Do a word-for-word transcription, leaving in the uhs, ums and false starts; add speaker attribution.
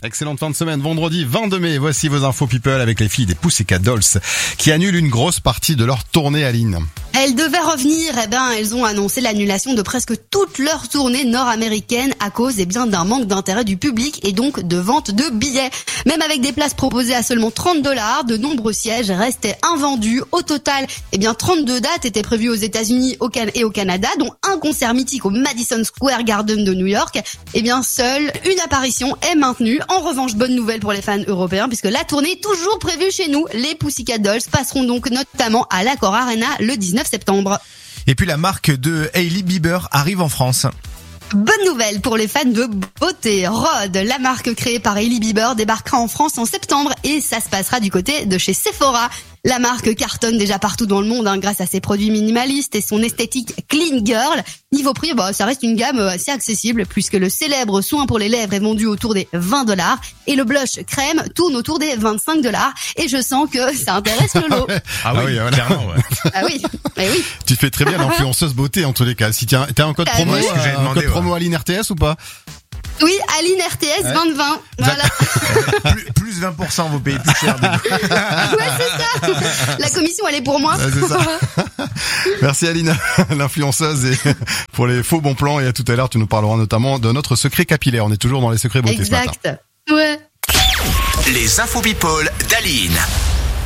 Speaker 1: Excellente fin de semaine, vendredi vingt-deux mai. Voici vos infos people avec les filles des Pussycat Dolls qui annulent une grosse partie de leur tournée, Aline.
Speaker 2: Elles devaient revenir, eh ben, elles ont annoncé l'annulation de presque toute leur tournée nord-américaine à cause, eh bien, d'un manque d'intérêt du public et donc de vente de billets. Même avec des places proposées à seulement trente dollars, de nombreux sièges restaient invendus. Au total, eh bien, trente-deux dates étaient prévues aux États-Unis et au Canada, dont un concert mythique au Madison Square Garden de New York. Eh bien, seule une apparition est maintenue. En revanche, bonne nouvelle pour les fans européens puisque la tournée est toujours prévue chez nous. Les Pussycat Dolls passeront donc notamment à l'Accor Arena le dix-neuf septembre.
Speaker 3: Et puis la marque de Hailey Bieber arrive en France.
Speaker 2: Bonne nouvelle pour les fans de beauté. Rhode, la marque créée par Hailey Bieber, débarquera en France en septembre et ça se passera du côté de chez Sephora. La marque cartonne déjà partout dans le monde hein, grâce à ses produits minimalistes et son esthétique clean girl. Niveau prix, bah, ça reste une gamme assez accessible puisque le célèbre soin pour les lèvres est vendu autour des vingt dollars et le blush crème tourne autour des vingt-cinq dollars. Et je sens que ça intéresse Lolo.
Speaker 3: Ah oui, ah oui clairement. Ouais.
Speaker 2: Ah oui, eh oui.
Speaker 1: Tu fais très bien l'influenceuse beauté en tous les cas. Si t'as un code
Speaker 2: Ah
Speaker 1: promo,
Speaker 2: oui.
Speaker 1: euh, un
Speaker 3: demandé,
Speaker 1: code promo
Speaker 3: ouais.
Speaker 1: Aline R T S ou pas?
Speaker 2: Oui, Aline R T S
Speaker 1: Ouais.
Speaker 2: vingt vingt. Voilà.
Speaker 3: plus, plus vingt pour cent vous payez plus cher.
Speaker 2: Ouais, c'est ça. La commission, elle est pour moi.
Speaker 1: Ouais, c'est ça. Merci Aline, l'influenceuse, et pour les faux bons plans. Et à tout à l'heure, tu nous parleras notamment de notre secret capillaire. On est toujours dans les secrets beauté ce matin.
Speaker 2: Exact. Ouais.
Speaker 4: Les infos people d'Aline.